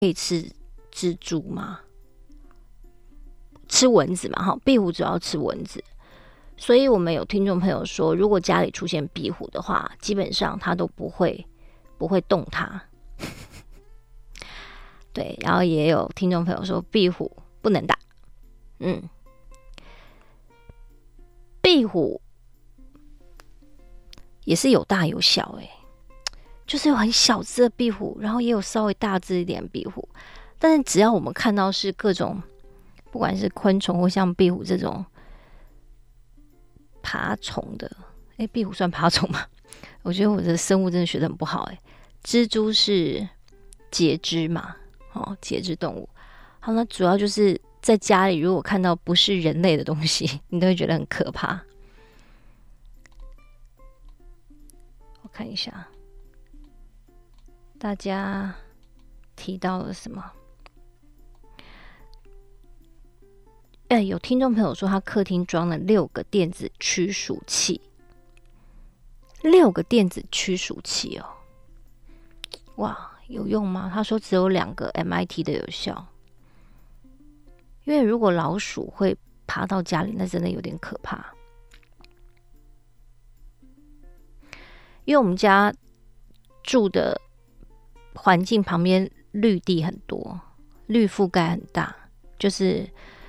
可以吃蜘蛛吗？吃蚊子嘛，壁虎主要吃蚊子，所以我们有听众朋友说，如果家里出现壁虎的话，基本上它都不会动它。对，然后也有听众朋友说壁虎不能打，壁虎也是有大有小就是有很小只的壁虎，然后也有稍微大只一点的壁虎，但是只要我们看到是各种不管是昆虫或像壁虎这种爬虫的，壁虎算爬虫吗？我觉得我的生物真的学得很不好蜘蛛是节肢嘛，节肢动物。好，那主要就是在家里如果看到不是人类的东西，你都会觉得很可怕。我看一下大家提到了什么。有听众朋友说他客厅装了6个电子驱鼠器，6个电子驱鼠器哇，有用吗？他说只有2个 MIT 的有效，因为如果老鼠会爬到家里，那真的有点可怕。因为我们家住的环境旁边绿地很多，绿覆盖很大，就是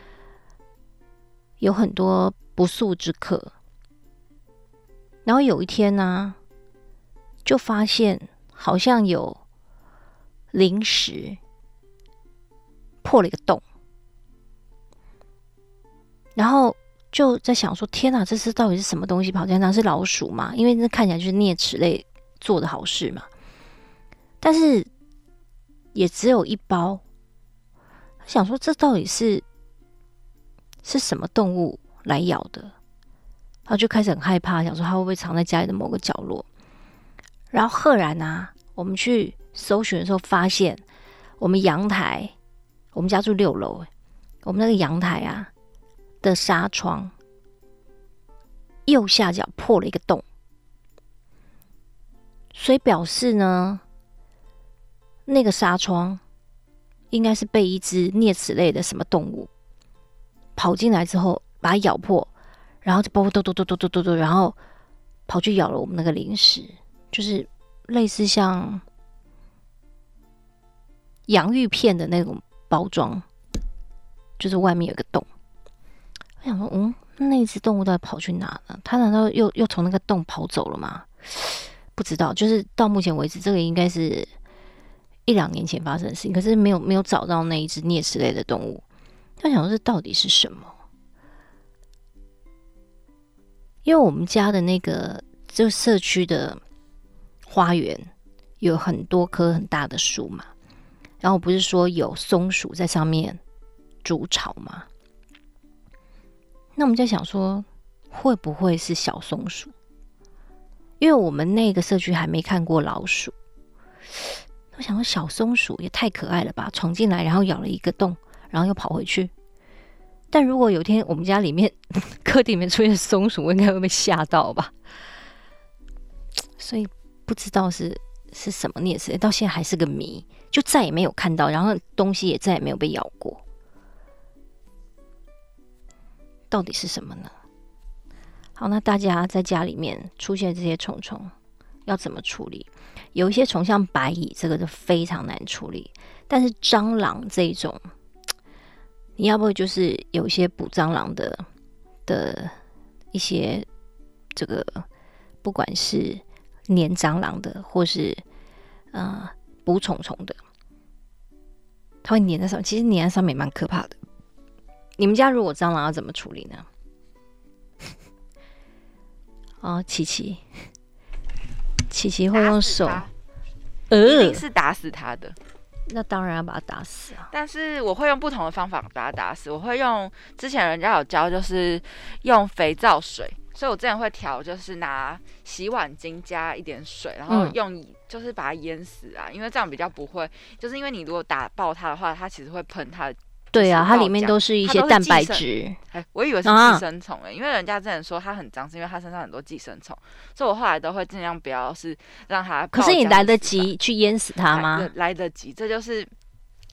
有很多不速之客。然后有一天呢，就发现好像有零食破了一个洞，然后就在想说，天哪，这是到底是什么东西跑进来？是老鼠吗？因为这看起来就是啮齿类做的好事嘛。但是也只有1包，想说这到底是什么动物来咬的？然后就开始很害怕，想说它会不会藏在家里的某个角落。然后赫然我们去搜寻的时候发现，我们阳台，我们家住6楼，我们那个阳台的纱窗右下角破了一个洞，所以表示呢，那个纱窗应该是被一只啮齿类的什么动物跑进来之后把它咬破，然后就啵啵嘚嘚嘚嘚嘚嘚嘚，然后跑去咬了我们那个零食，就是类似像洋芋片的那种包装，就是外面有个洞。我想说，那只动物到底跑去哪了？它难道又从那个洞跑走了吗？不知道，就是到目前为止，这个应该是1-2年前发生的事情，可是没有找到那一只啮齿类的动物。他想说这到底是什么？因为我们家的那个就社区的花园有很多棵很大的树嘛，然后不是说有松鼠在上面筑巢吗？那我们在想说，会不会是小松鼠？因为我们那个社区还没看过老鼠，我想说小松鼠也太可爱了吧，闯进来然后咬了一个洞，然后又跑回去。但如果有一天我们家里面客厅里面出现松鼠，我应该会被吓到吧。所以不知道是什么啮齿类，到现在还是个谜，就再也没有看到，然后东西也再也没有被咬过。到底是什么呢？好，那大家在家里面出现这些虫虫要怎么处理？有一些虫像白蚁，这个就非常难处理，但是蟑螂这一种，你要不就是有一些捕蟑螂的一些这个，不管是粘蟑螂的，或是捕虫虫的，它会粘在上面，其实粘在上面也蛮可怕的。你们家如果蟑螂要怎么处理呢？琪琪会用手， 一定是打死它的。 那当然要把它打死啊！ 但是我会用不同的方法把它打死。我会用之前人家有教，就是用肥皂水，所以我之前会调，就是拿洗碗巾加一点水，然后就是把它淹死因为这样比较不会，就是因为你如果打爆它的话，它其实会喷它的。 对啊，它里面都是一些蛋白质。 我以为是寄生虫因为人家之前说它很脏，是因为它身上很多寄生虫，所以我后来都会尽量不要是让它。 可是你来得及去淹死它吗？ 来得及，这就是